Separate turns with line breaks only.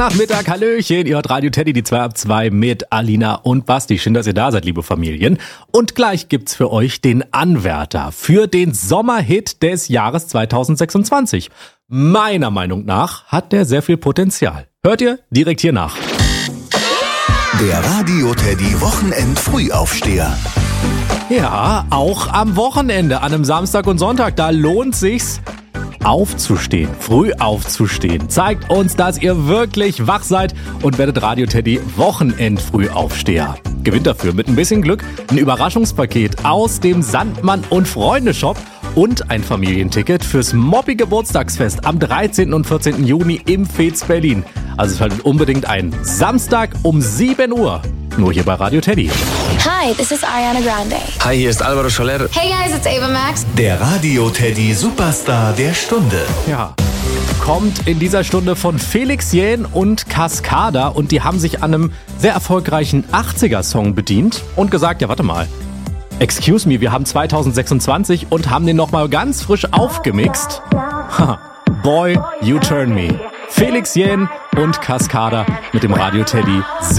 Nachmittag, Hallöchen, ihr hört Radio Teddy, die 2 ab 2 mit Alina und Basti. Schön, dass ihr da seid, liebe Familien. Und gleich gibt's für euch den Anwärter für den Sommerhit des Jahres 2026. Meiner Meinung nach hat der sehr viel Potenzial. Hört ihr direkt hier nach.
Der Radio Teddy Wochenend-Frühaufsteher.
Ja, auch am Wochenende, an einem Samstag und Sonntag, da lohnt sich's, aufzustehen, früh aufzustehen. Zeigt uns, dass ihr wirklich wach seid und werdet Radio Teddy Wochenend-Frühaufsteher. Gewinnt dafür mit ein bisschen Glück ein Überraschungspaket aus dem Sandmann und Freunde Shop und ein Familienticket fürs Moppi Geburtstagsfest am 13. und 14. Juni im Fez Berlin. Also schaltet unbedingt ein. Samstag um 7 Uhr. Nur hier bei Radio Teddy.
Hi, this is Ariana Grande.
Hi, hier ist Alvaro Soler.
Hey guys, it's Ava Max.
Der Radio Teddy Superstar der Stunde.
Ja, kommt in dieser Stunde von Felix Jähn und Cascada und die haben sich an einem sehr erfolgreichen 80er-Song bedient und gesagt, ja warte mal, excuse me, wir haben 2026 und haben den nochmal ganz frisch aufgemixt. Boy, you turn me. Felix Jähn und Cascada mit dem Radio Teddy